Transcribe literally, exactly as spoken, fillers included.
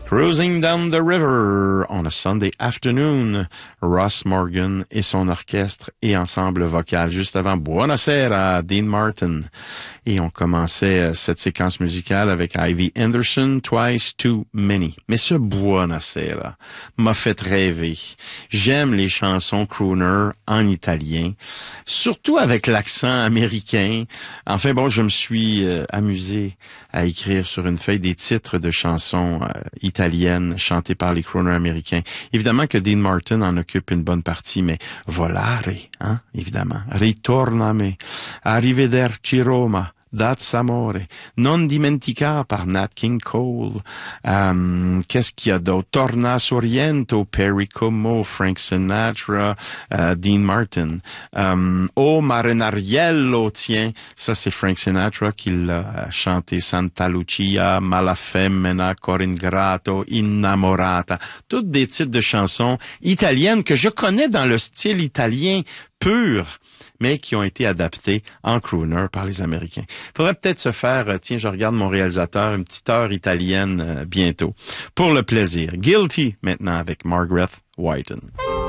Cruising Down the River on a Sunday Afternoon. Ross Morgan et son orchestre et ensemble vocal. Juste avant, Buonasera, Dean Martin. Et on commençait cette séquence musicale avec Ivy Anderson, Twice Too Many. Mais ce Buonasera m'a fait rêver. J'aime les chansons crooner en italien, surtout avec l'accent américain. Enfin bon, je me suis euh, amusé à écrire sur une feuille des titres de chansons euh, italiennes chantées par les crooners américains. Évidemment que Dean Martin en occupe une bonne partie, mais Volare, hein, évidemment. Ritornami, Arrivederci Roma, That's Amore, Non dimentica par Nat King Cole. Um, qu'est-ce qu'il y a d'autre? Torna Sorrento, Perry Como, Frank Sinatra, uh, Dean Martin. Um, Oh Marinariello, tiens, ça c'est Frank Sinatra qui l'a chanté. Santa Lucia, Malafemmina, Cor ingrato, Innamorata. Toutes des titres de chansons italiennes que je connais dans le style italien pur, mais qui ont été adaptés en crooner par les Américains. Il faudrait peut-être se faire, euh, tiens, je regarde mon réalisateur, une petite heure italienne euh, bientôt. Pour le plaisir. Guilty, maintenant, avec Margaret Whiten.